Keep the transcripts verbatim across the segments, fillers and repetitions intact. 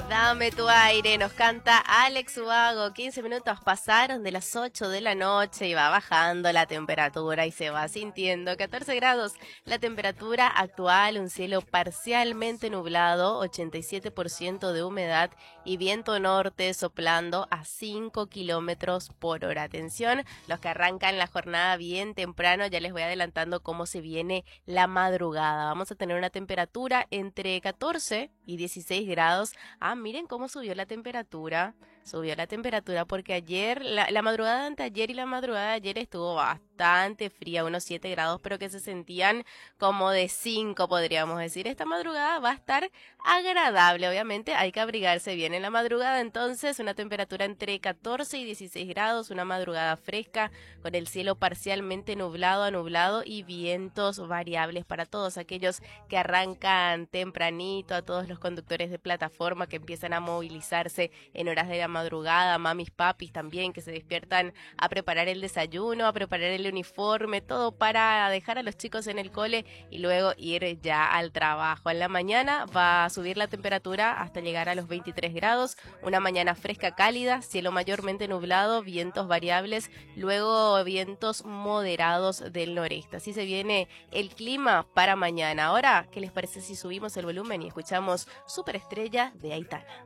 Dame tu aire, nos canta Alex Ubago. quince minutos pasaron de las ocho de la noche y va bajando la temperatura y se va sintiendo catorce grados. La temperatura actual, un cielo parcialmente nublado, ochenta y siete por ciento de humedad y viento norte soplando a cinco kilómetros por hora. Atención, los que arrancan la jornada bien temprano, ya les voy adelantando cómo se viene la madrugada. Vamos a tener una temperatura entre catorce y dieciséis grados. Ah, miren cómo subió la temperatura. Subió la temperatura porque ayer, la, la madrugada de anteayer y la madrugada de ayer estuvo bastante fría, unos siete grados, pero que se sentían como de cinco, podríamos decir. Esta madrugada va a estar agradable, obviamente hay que abrigarse bien en la madrugada, entonces una temperatura entre catorce y dieciséis grados, una madrugada fresca con el cielo parcialmente nublado a nublado y vientos variables para todos aquellos que arrancan tempranito, a todos los conductores de plataforma que empiezan a movilizarse en horas de la madrugada, mamis, papis también que se despiertan a preparar el desayuno, a preparar el uniforme, todo para dejar a los chicos en el cole y luego ir ya al trabajo. En la mañana va a subir la temperatura hasta llegar a los veintitrés grados, una mañana fresca cálida, cielo mayormente nublado, vientos variables, luego vientos moderados del noreste. Así se viene el clima para mañana. Ahora, ¿qué les parece si subimos el volumen y escuchamos Superestrella de Aitana?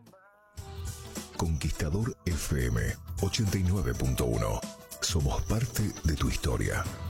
Conquistador F M ochenta y nueve punto uno. Somos parte de tu historia.